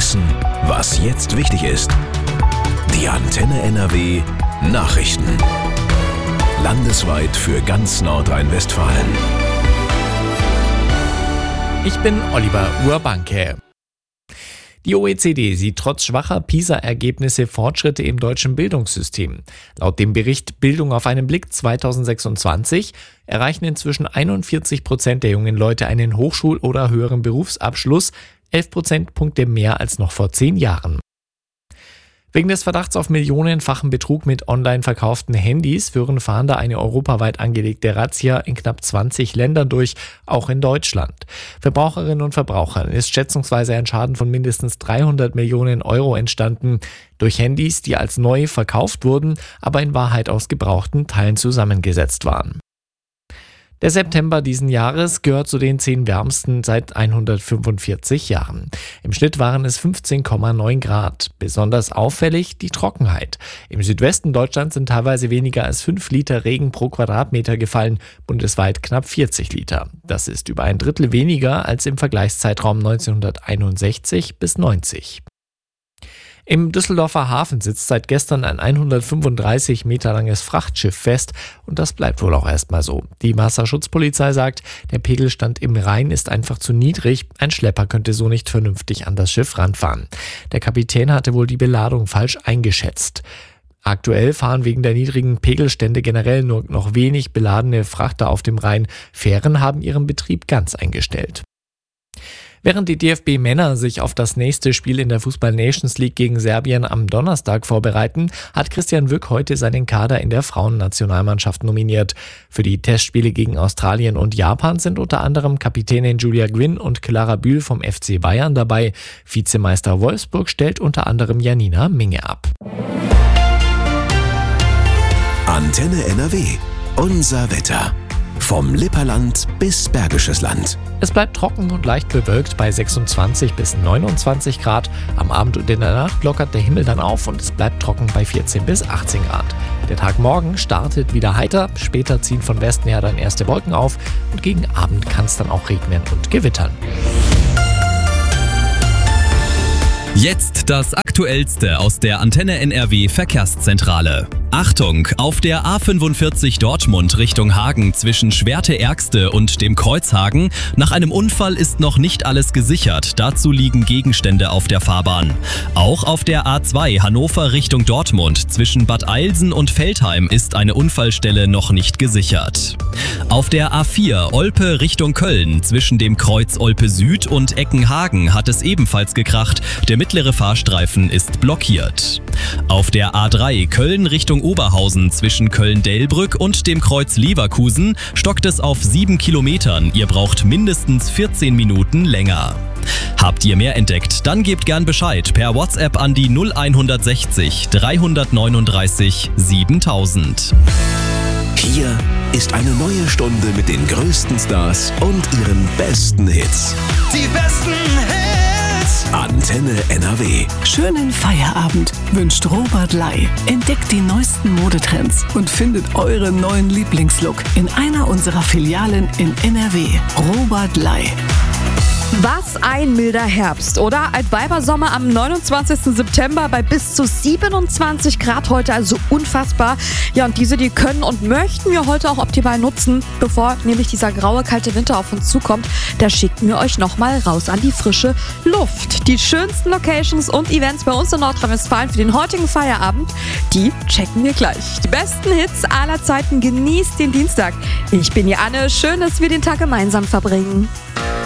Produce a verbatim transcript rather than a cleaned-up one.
wissen, was jetzt wichtig ist. Die Antenne N R W Nachrichten. Landesweit für ganz Nordrhein-Westfalen. Ich bin Oliver Urbanke. Die O E C D sieht trotz schwacher PISA-Ergebnisse Fortschritte im deutschen Bildungssystem. Laut dem Bericht Bildung auf einen Blick zweitausendsechsundzwanzig erreichen inzwischen einundvierzig Prozent der jungen Leute einen Hochschul- oder höheren Berufsabschluss, elf Prozentpunkte mehr als noch vor zehn Jahren. Wegen des Verdachts auf millionenfachen Betrug mit online verkauften Handys führen Fahnder eine europaweit angelegte Razzia in knapp zwanzig Ländern durch, auch in Deutschland. Verbraucherinnen und Verbrauchern ist schätzungsweise ein Schaden von mindestens dreihundert Millionen Euro entstanden, durch Handys, die als neu verkauft wurden, aber in Wahrheit aus gebrauchten Teilen zusammengesetzt waren. Der September diesen Jahres gehört zu den zehn wärmsten seit hundertfünfundvierzig Jahren. Im Schnitt waren es fünfzehn Komma neun Grad. Besonders auffällig die Trockenheit. Im Südwesten Deutschlands sind teilweise weniger als fünf Liter Regen pro Quadratmeter gefallen, bundesweit knapp vierzig Liter. Das ist über ein Drittel weniger als im Vergleichszeitraum neunzehnhunderteinundsechzig bis neunzig. Im Düsseldorfer Hafen sitzt seit gestern ein hundertfünfunddreißig Meter langes Frachtschiff fest und das bleibt wohl auch erstmal so. Die Wasserschutzpolizei sagt, der Pegelstand im Rhein ist einfach zu niedrig, ein Schlepper könnte so nicht vernünftig an das Schiff ranfahren. Der Kapitän hatte wohl die Beladung falsch eingeschätzt. Aktuell fahren wegen der niedrigen Pegelstände generell nur noch wenig beladene Frachter auf dem Rhein. Fähren haben ihren Betrieb ganz eingestellt. Während die D F B-Männer sich auf das nächste Spiel in der Fußball-Nations League gegen Serbien am Donnerstag vorbereiten, hat Christian Wück heute seinen Kader in der Frauennationalmannschaft nominiert. Für die Testspiele gegen Australien und Japan sind unter anderem Kapitänin Julia Gwynn und Clara Bühl vom F C Bayern dabei. Vizemeister Wolfsburg stellt unter anderem Janina Minge ab. Antenne N R W. Unser Wetter. Vom Lipperland bis Bergisches Land. Es bleibt trocken und leicht bewölkt bei sechsundzwanzig bis neunundzwanzig Grad. Am Abend und in der Nacht lockert der Himmel dann auf und es bleibt trocken bei vierzehn bis achtzehn Grad. Der Tag morgen startet wieder heiter, später ziehen von Westen her dann erste Wolken auf und gegen Abend kann es dann auch regnen und gewittern. Jetzt das Aktuellste aus der Antenne N R W Verkehrszentrale. Achtung, auf der A fünfundvierzig Dortmund Richtung Hagen zwischen Schwerte-Ergste und dem Kreuzhagen. Nach einem Unfall ist noch nicht alles gesichert. Dazu liegen Gegenstände auf der Fahrbahn. Auch auf der A zwei Hannover Richtung Dortmund zwischen Bad Eilsen und Veltheim ist eine Unfallstelle noch nicht gesichert. Auf der A vier Olpe Richtung Köln zwischen dem Kreuz Olpe Süd und Eckenhagen hat es ebenfalls gekracht. Der mittlere Fahrstreifen ist blockiert. Auf der A drei Köln Richtung Oberhausen zwischen Köln-Delbrück und dem Kreuz Leverkusen stockt es auf sieben Kilometern. Ihr braucht mindestens vierzehn Minuten länger. Habt ihr mehr entdeckt? Dann gebt gern Bescheid per WhatsApp an die null hundertsechzig dreihundertneununddreißig siebentausend. Hier ist eine neue Stunde mit den größten Stars und ihren besten Hits. Die besten Hits! Antenne N R W. Schönen Feierabend wünscht Robert Ley. Entdeckt die neuesten Modetrends und findet euren neuen Lieblingslook in einer unserer Filialen in N R W. Robert Ley. Was ein milder Herbst, oder? Altweibersommer am neunundzwanzigsten September bei bis zu siebenundzwanzig Grad heute, also unfassbar. Ja, und diese, die können und möchten wir heute auch optimal nutzen, bevor nämlich dieser graue, kalte Winter auf uns zukommt. Da schicken wir euch nochmal raus an die frische Luft. Die schönsten Locations und Events bei uns in Nordrhein-Westfalen für den heutigen Feierabend, die checken wir gleich. Die besten Hits aller Zeiten, genießt den Dienstag. Ich bin die Anne, schön, dass wir den Tag gemeinsam verbringen.